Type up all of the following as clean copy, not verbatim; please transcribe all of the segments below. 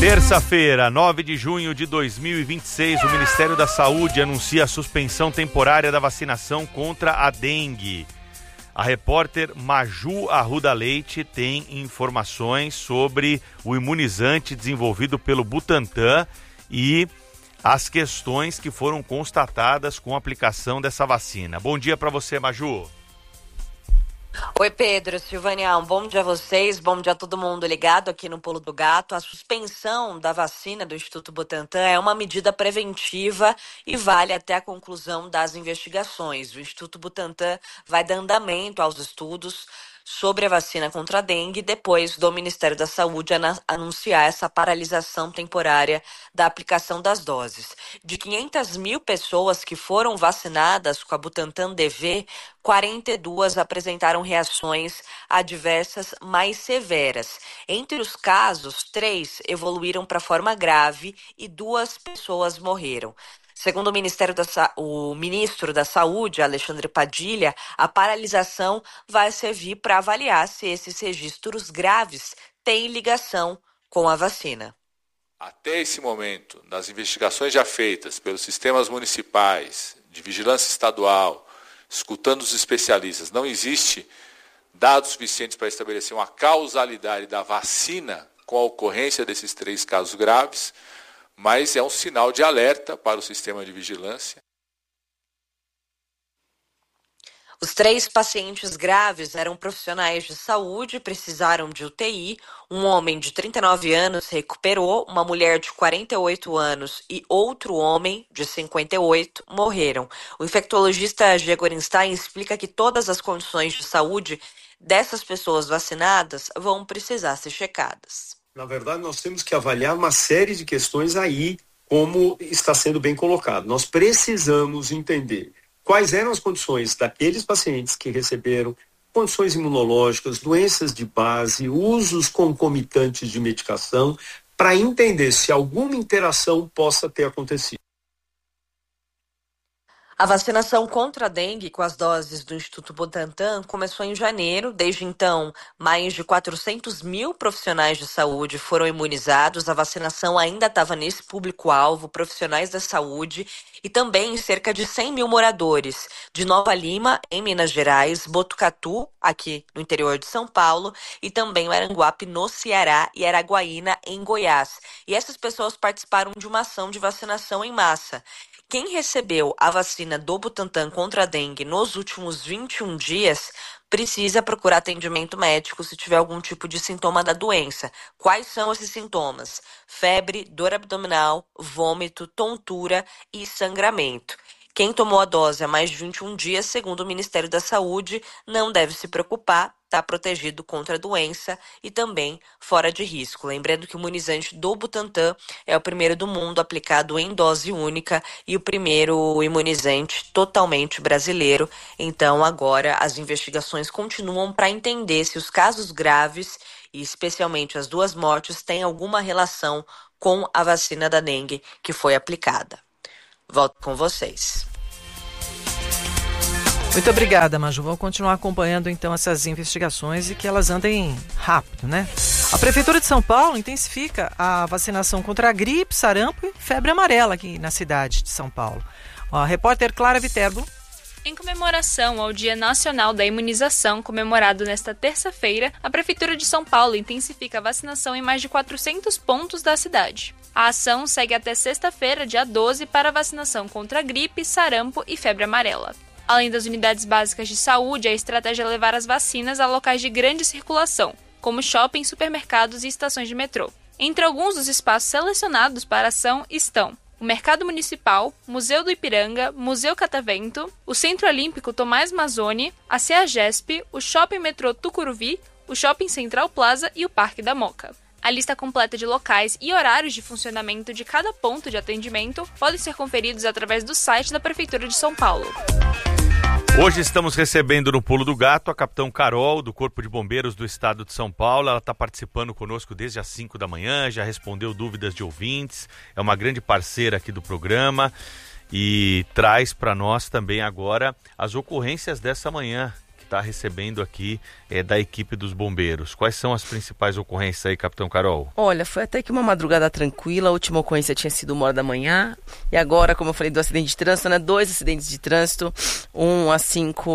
Terça-feira, 9 de junho de 2026, o Ministério da Saúde anuncia a suspensão temporária da vacinação contra a dengue. A repórter Maju Arruda Leite tem informações sobre o imunizante desenvolvido pelo Butantan e as questões que foram constatadas com a aplicação dessa vacina. Bom dia para você, Maju. Oi, Pedro, Silvânia, bom dia a vocês, bom dia a todo mundo ligado aqui no Pulo do Gato. A suspensão da vacina do Instituto Butantan é uma medida preventiva e vale até a conclusão das investigações. O Instituto Butantan vai dar andamento aos estudos sobre a vacina contra a dengue, depois do Ministério da Saúde anunciar essa paralisação temporária da aplicação das doses. De 500 mil pessoas que foram vacinadas com a Butantan DV, 42 apresentaram reações adversas mais severas. Entre os casos, 3 evoluíram para forma grave e 2 pessoas morreram. Segundo o ministro da Saúde, Alexandre Padilha, a paralisação vai servir para avaliar se esses registros graves têm ligação com a vacina. Até esse momento, nas investigações já feitas pelos sistemas municipais, de vigilância estadual, escutando os especialistas, não existe dados suficientes para estabelecer uma causalidade da vacina com a ocorrência desses 3 casos graves, mas é um sinal de alerta para o sistema de vigilância. Os 3 pacientes graves eram profissionais de saúde, precisaram de UTI. Um homem de 39 anos recuperou, uma mulher de 48 anos e outro homem de 58 morreram. O infectologista Gia Gorenstein explica que todas as condições de saúde dessas pessoas vacinadas vão precisar ser checadas. Na verdade, nós temos que avaliar uma série de questões aí, como está sendo bem colocado. Nós precisamos entender quais eram as condições daqueles pacientes que receberam condições imunológicas, doenças de base, usos concomitantes de medicação, para entender se alguma interação possa ter acontecido. A vacinação contra a dengue com as doses do Instituto Butantan começou em janeiro. Desde então, mais de 400 mil profissionais de saúde foram imunizados. A vacinação ainda estava nesse público-alvo, profissionais da saúde, e também cerca de 100 mil moradores de Nova Lima, em Minas Gerais, Botucatu, aqui no interior de São Paulo, e também Maranguape, no Ceará, e Araguaína, em Goiás. E essas pessoas participaram de uma ação de vacinação em massa. Quem recebeu a vacina do Butantan contra a dengue nos últimos 21 dias precisa procurar atendimento médico se tiver algum tipo de sintoma da doença. Quais são esses sintomas? Febre, dor abdominal, vômito, tontura e sangramento. Quem tomou a dose há mais de 21 dias, segundo o Ministério da Saúde, não deve se preocupar, está protegido contra a doença e também fora de risco. Lembrando que o imunizante do Butantan é o primeiro do mundo aplicado em dose única e o primeiro imunizante totalmente brasileiro. Então, agora, as investigações continuam para entender se os casos graves e especialmente as 2 mortes têm alguma relação com a vacina da dengue que foi aplicada. Volto com vocês. Muito obrigada, Maju. Vamos continuar acompanhando então essas investigações e que elas andem rápido, né? A Prefeitura de São Paulo intensifica a vacinação contra a gripe, sarampo e febre amarela aqui na cidade de São Paulo. A repórter Clara Viterbo. Em comemoração ao Dia Nacional da Imunização, comemorado nesta terça-feira, a Prefeitura de São Paulo intensifica a vacinação em mais de 400 pontos da cidade. A ação segue até sexta-feira, dia 12, para a vacinação contra a gripe, sarampo e febre amarela. Além das unidades básicas de saúde, a estratégia é levar as vacinas a locais de grande circulação, como shoppings, supermercados e estações de metrô. Entre alguns dos espaços selecionados para a ação estão o Mercado Municipal, Museu do Ipiranga, Museu Catavento, o Centro Olímpico Tomás Mazzoni, a CEAGESP, o Shopping Metrô Tucuruvi, o Shopping Central Plaza e o Parque da Moca. A lista completa de locais e horários de funcionamento de cada ponto de atendimento podem ser conferidos através do site da Prefeitura de São Paulo. Hoje estamos recebendo no Pulo do Gato a capitão Carol, do Corpo de Bombeiros do Estado de São Paulo. Ela está participando conosco desde as 5 da manhã, já respondeu dúvidas de ouvintes, é uma grande parceira aqui do programa e traz para nós também agora as ocorrências dessa manhã, está recebendo aqui da equipe dos bombeiros. Quais são as principais ocorrências aí, Capitão Carol? Olha, foi até que uma madrugada tranquila, a última ocorrência tinha sido 1h e agora, como eu falei do acidente de trânsito, né, 2 acidentes de trânsito, um às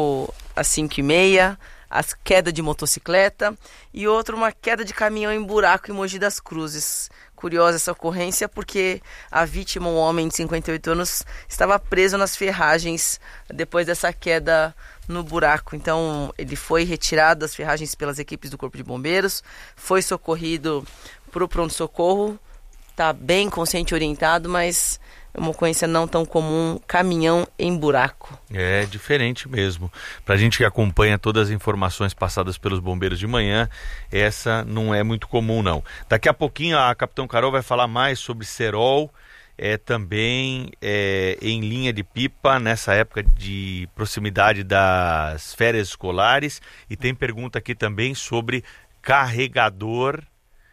5h30, a queda de motocicleta e outro uma queda de caminhão em buraco em Mogi das Cruzes. Curiosa essa ocorrência porque a vítima, um homem de 58 anos, estava preso nas ferragens depois dessa queda no buraco. Então ele foi retirado das ferragens pelas equipes do Corpo de Bombeiros, foi socorrido para o pronto-socorro, está bem consciente e orientado, mas é uma ocorrência não tão comum, caminhão em buraco. É diferente mesmo. Pra gente que acompanha todas as informações passadas pelos bombeiros de manhã, essa não é muito comum não. Daqui a pouquinho a Capitão Carol vai falar mais sobre cerol, também em linha de pipa, nessa época de proximidade das férias escolares, e tem pergunta aqui também sobre carregador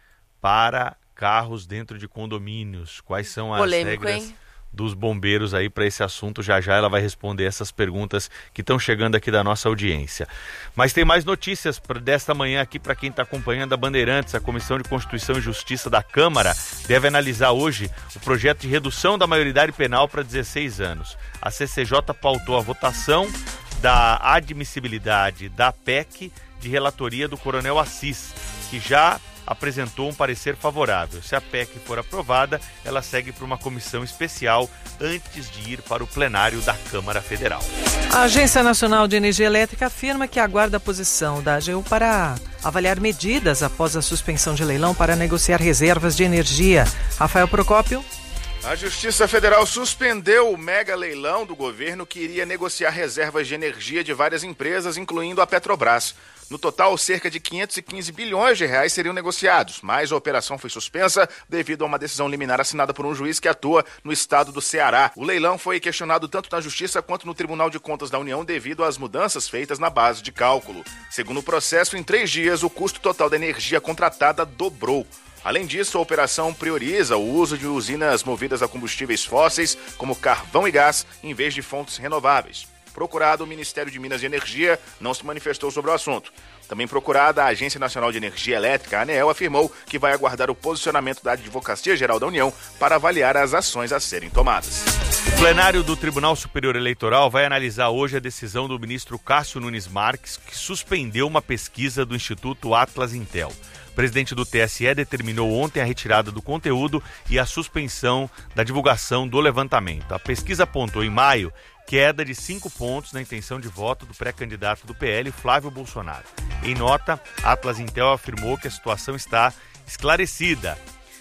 para carros dentro de condomínios. Quais são as regras dos bombeiros aí para esse assunto? Já ela vai responder essas perguntas que estão chegando aqui da nossa audiência. Mas tem mais notícias desta manhã aqui para quem está acompanhando a Bandeirantes. A Comissão de Constituição e Justiça da Câmara deve analisar hoje o projeto de redução da maioridade penal para 16 anos. A CCJ pautou a votação da admissibilidade da PEC de relatoria do Coronel Assis, que já apresentou um parecer favorável. Se a PEC for aprovada, ela segue para uma comissão especial antes de ir para o plenário da Câmara Federal. A Agência Nacional de Energia Elétrica afirma que aguarda a posição da AGU para avaliar medidas após a suspensão de leilão para negociar reservas de energia. Rafael Procópio. A Justiça Federal suspendeu o mega leilão do governo que iria negociar reservas de energia de várias empresas, incluindo a Petrobras. No total, cerca de 515 bilhões de reais seriam negociados, mas a operação foi suspensa devido a uma decisão liminar assinada por um juiz que atua no estado do Ceará. O leilão foi questionado tanto na Justiça quanto no Tribunal de Contas da União devido às mudanças feitas na base de cálculo. Segundo o processo, em 3 dias, o custo total da energia contratada dobrou. Além disso, a operação prioriza o uso de usinas movidas a combustíveis fósseis, como carvão e gás, em vez de fontes renováveis. Procurado, o Ministério de Minas e Energia não se manifestou sobre o assunto. Também procurada, a Agência Nacional de Energia Elétrica, a ANEEL, afirmou que vai aguardar o posicionamento da Advocacia Geral da União para avaliar as ações a serem tomadas. O plenário do Tribunal Superior Eleitoral vai analisar hoje a decisão do ministro Cássio Nunes Marques, que suspendeu uma pesquisa do Instituto Atlas Intel. O presidente do TSE determinou ontem a retirada do conteúdo e a suspensão da divulgação do levantamento. A pesquisa apontou em maio queda de 5 pontos na intenção de voto do pré-candidato do PL, Flávio Bolsonaro. Em nota, Atlas Intel afirmou que a situação está esclarecida.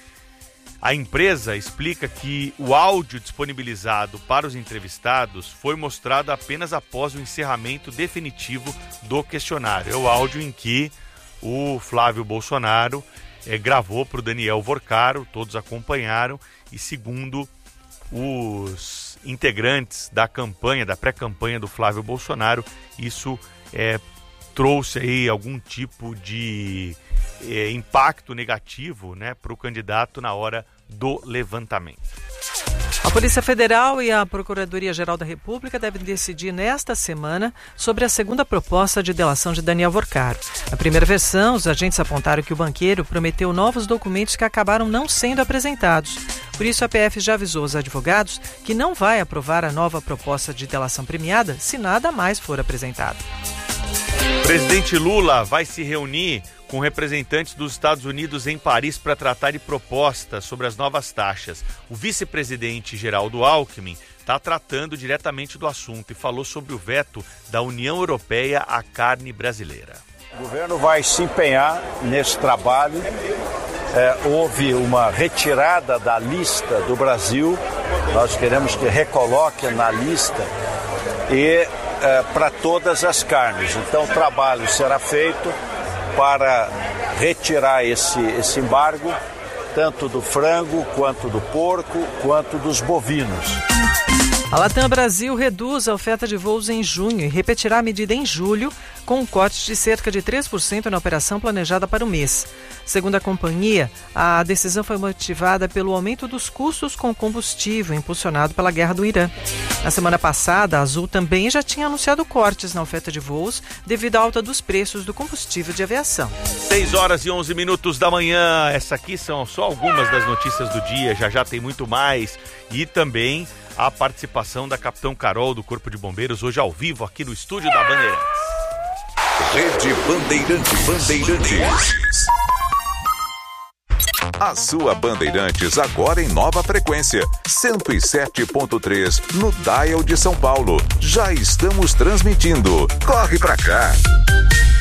A empresa explica que o áudio disponibilizado para os entrevistados foi mostrado apenas após o encerramento definitivo do questionário. É o áudio em que o Flávio Bolsonaro gravou para o Daniel Vorcaro, todos acompanharam, e segundo os integrantes da campanha, da pré-campanha do Flávio Bolsonaro, isso trouxe aí algum tipo de impacto negativo, né, para o candidato na hora do levantamento. A Polícia Federal e a Procuradoria-Geral da República devem decidir nesta semana sobre a segunda proposta de delação de Daniel Vorcaro. Na primeira versão, os agentes apontaram que o banqueiro prometeu novos documentos que acabaram não sendo apresentados. Por isso, a PF já avisou os advogados que não vai aprovar a nova proposta de delação premiada se nada mais for apresentado. O presidente Lula vai se reunir com representantes dos Estados Unidos em Paris para tratar de propostas sobre as novas taxas. O vice-presidente Geraldo Alckmin está tratando diretamente do assunto e falou sobre o veto da União Europeia à carne brasileira. O governo vai se empenhar nesse trabalho. Houve uma retirada da lista do Brasil. Nós queremos que recoloque na lista e para todas as carnes. Então o trabalho será feito para retirar esse embargo, tanto do frango, quanto do porco, quanto dos bovinos. A Latam Brasil reduz a oferta de voos em junho e repetirá a medida em julho, com um corte de cerca de 3% na operação planejada para o mês. Segundo a companhia, a decisão foi motivada pelo aumento dos custos com combustível impulsionado pela guerra do Irã. Na semana passada, a Azul também já tinha anunciado cortes na oferta de voos devido à alta dos preços do combustível de aviação. 6h11 da manhã. Essa aqui são só algumas das notícias do dia. Já tem muito mais. E também a participação da Capitão Carol do Corpo de Bombeiros hoje ao vivo aqui no estúdio da Bandeirantes. Rede Bandeirantes. A sua Bandeirantes agora em nova frequência, 107.3 no dial de São Paulo. Já estamos transmitindo. Corre pra cá!